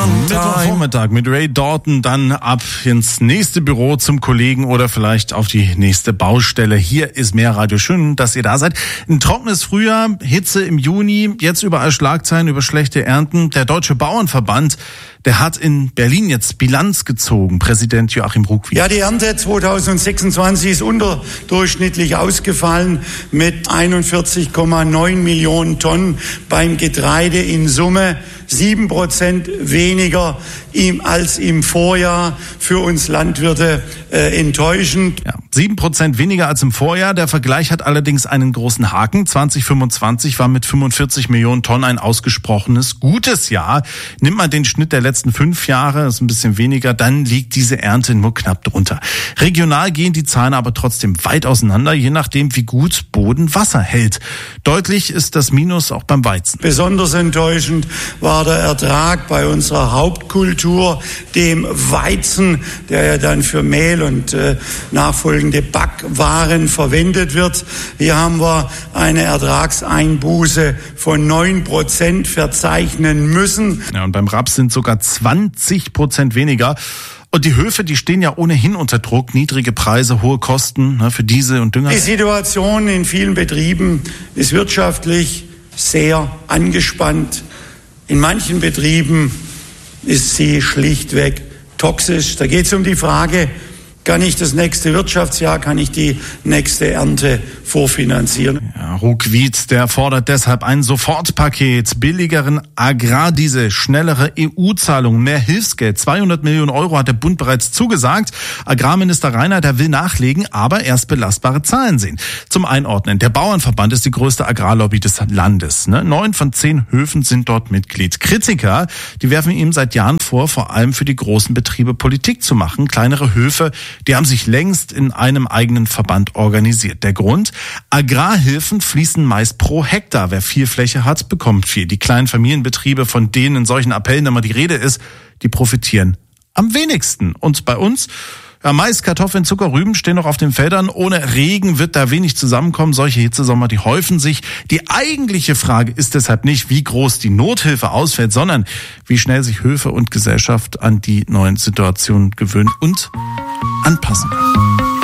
Mittwochvormittag mit Ray Dalton, dann ab ins nächste Büro zum Kollegen oder vielleicht auf die nächste Baustelle. Hier ist mehr Radio. Schön, dass ihr da seid. Ein trockenes Frühjahr, Hitze im Juni, jetzt überall Schlagzeilen über schlechte Ernten. Der Deutsche Bauernverband, der hat in Berlin jetzt Bilanz gezogen. Präsident Joachim Ruckwied. Ja, die Ernte 2026 ist unterdurchschnittlich ausgefallen mit 41,9 Millionen Tonnen beim Getreide in Summe. 7% weniger als im Vorjahr, für uns Landwirte enttäuschend. Ja, 7% weniger als im Vorjahr. Der Vergleich hat allerdings einen großen Haken. 2025 war mit 45 Millionen Tonnen ein ausgesprochenes gutes Jahr. Nimmt man den Schnitt der letzten 5 Jahre, das ist ein bisschen weniger, dann liegt diese Ernte nur knapp drunter. Regional gehen die Zahlen aber trotzdem weit auseinander, je nachdem wie gut Boden Wasser hält. Deutlich ist das Minus auch beim Weizen. Besonders enttäuschend war der Ertrag bei unserer Hauptkultur, dem Weizen, der ja dann für Mehl und nachfolgende Backwaren verwendet wird. Hier haben wir eine Ertragseinbuße von 9% verzeichnen müssen. Ja, und beim Raps sind sogar 20% weniger. Und die Höfe, die stehen ja ohnehin unter Druck. Niedrige Preise, hohe Kosten für Diesel und Dünger. Die Situation in vielen Betrieben ist wirtschaftlich sehr angespannt. In manchen Betrieben ist sie schlichtweg toxisch. Da geht es um die Frage, kann ich das nächste Wirtschaftsjahr, kann ich die nächste Ernte vorfinanzieren? Ja, Ruckwied, der fordert deshalb ein Sofortpaket, billigeren Agrardiesel, schnellere EU-Zahlungen, mehr Hilfsgeld. 200 Millionen Euro hat der Bund bereits zugesagt. Agrarminister Reiner, der will nachlegen, aber erst belastbare Zahlen sehen. Zum Einordnen, der Bauernverband ist die größte Agrarlobby des Landes. 9 von 10 Höfen sind dort Mitglied. Kritiker, die werfen ihm seit Jahren vor, vor allem für die großen Betriebe Politik zu machen. Kleinere Höfe, die haben sich längst in einem eigenen Verband organisiert. Der Grund? Agrarhilfen fließen meist pro Hektar. Wer viel Fläche hat, bekommt viel. Die kleinen Familienbetriebe, von denen in solchen Appellen immer die Rede ist, die profitieren am wenigsten. Und bei uns? Ja, Mais, Kartoffeln, Zucker, Rüben stehen noch auf den Feldern. Ohne Regen wird da wenig zusammenkommen. Solche Hitzesommer, die häufen sich. Die eigentliche Frage ist deshalb nicht, wie groß die Nothilfe ausfällt, sondern wie schnell sich Höfe und Gesellschaft an die neuen Situationen gewöhnen und anpassen können.